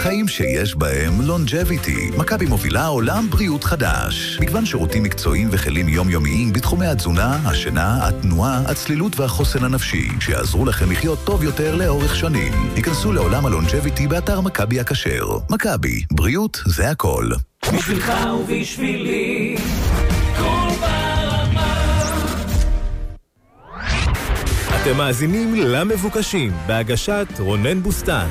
חיים שיש בהם לונג'ביטי. מכבי מובילה עולם בריאות חדש. מגוון שירותים מקצועיים וכלים יומיומיים בתחומי התזונה, השינה, התנועה, הצלילות והחוסן הנפשי, שיעזרו לכם לחיות טוב יותר לאורך שנים. היכנסו לעולם הלונג'ביטי באתר מכבי הכשר. מכבי, בריאות זה הכל. בשבילך ובשבילי, כל ברמה. אתם מאזינים למבוקשים, בהגשת רונן בוסטן.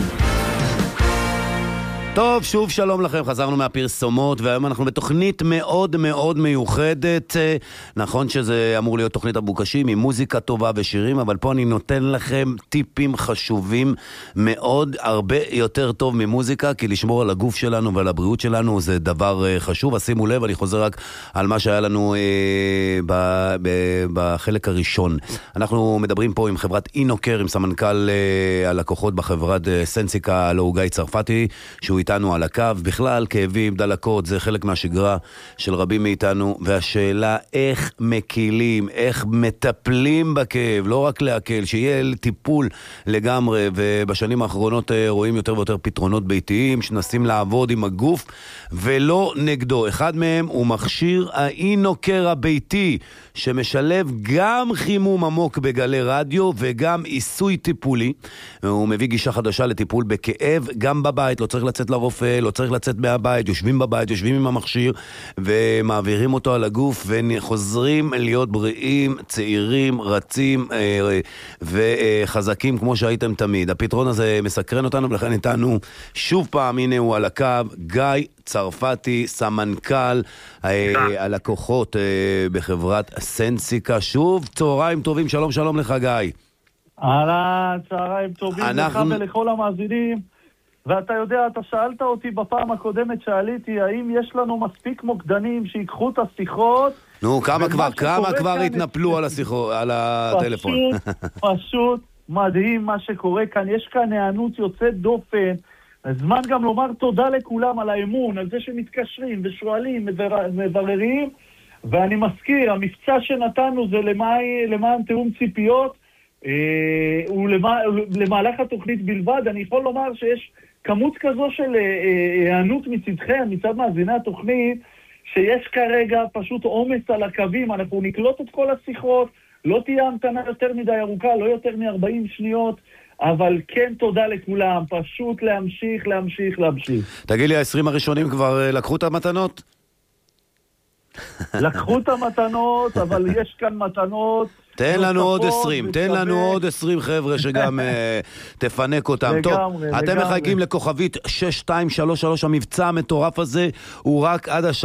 טוב, שוב שלום לכם, חזרנו מהפרסומות, והיום אנחנו בתוכנית מאוד מאוד מיוחדת. נכון שזה אמור להיות תוכנית המבוקשים עם מוזיקה טובה ושירים, אבל פה אני נותן לכם טיפים חשובים מאוד, הרבה יותר טוב ממוזיקה, כי לשמור על הגוף שלנו ועל הבריאות שלנו זה דבר חשוב. אז שימו לב, אני חוזר רק על מה שהיה לנו בחלק הראשון. אנחנו מדברים פה עם חברת אינוקר, עם סמנכ"ל הלקוחות בחברת סנסיקה, הלוא הוא גיא צרפתי, שהוא איתנו על הקו. בכלל, כאבים, דלקות, זה חלק מהשגרה של רבים מאיתנו, והשאלה איך מקילים, איך מטפלים בכאב, לא רק להקל, שיהיה טיפול לגמרי, ובשנים האחרונות רואים יותר ויותר פתרונות ביתיים, שנסים לעבוד עם הגוף, ולא נגדו. אחד מהם הוא מכשיר האינוקר הביתי, שמשלב גם חימום עמוק בגלי רדיו, וגם עיסוי טיפולי. הוא מביא גישה חדשה לטיפול בכאב, גם בבית, לא צריך לצאת לרופא, לא צריך לצאת מהבית, יושבים בבית, יושבים עם המכשיר, ומעבירים אותו על הגוף, וחוזרים להיות בריאים, צעירים, רצים, וחזקים כמו שהייתם תמיד. הפתרון הזה מסקרן אותנו, ולכן איתנו שוב פעם, הנה הוא על הקו, גיא צרפתי, סמנכ"ל הלקוחות בחברת סנסיקה. שוב, צהריים טובים, שלום שלום לך גיא. אהלן, צהריים טובים לך ולכל המאזינים. ואתה יודע, אתה שאלת אותי בפעם הקודמת שעליתי, האם יש לנו מספיק מוקדנים שיקחו את השיחות? נו, כמה כבר התנפלו על הטלפון? פשוט מדהים מה שקורה כאן. יש כאן הענות יוצאת דופן. זמן גם לומר תודה לכולם על האמון, על זה שמתקשרים ושואלים, מבררים. ואני מזכיר, המבצע שנתנו זה למען תאום ציפיות, הוא למהלך התוכנית בלבד. אני יכול לומר שיש כמות כזו של הענות מצדכם, מצד מאזיני התוכנית, שיש כרגע פשוט עומס על הקווים. אנחנו נקלוט את כל השיחות, לא תהיה המתנה יותר מדי ארוכה, לא יותר מ-40 שניות, אבל כן תודה לכולם, פשוט להמשיך. תגיד לי, ה-20 הראשונים כבר לקחו את המתנות? לקחו את המתנות, אבל יש כאן מתנות. תן לנו עוד 20 חבר'ה שגם תפנק אותם. טוב, אתם מחכים לכוכבית 6233, המבצע המטורף הזה הוא רק עד